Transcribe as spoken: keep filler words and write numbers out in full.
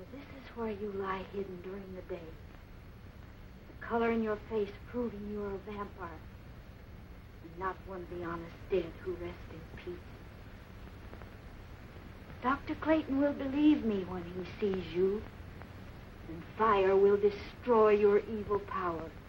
This is where you lie hidden during the day. The color in your face proving you are a vampire. And not one of the honest dead who rest in peace. Doctor Clayton will believe me when he sees you. And fire will destroy your evil power.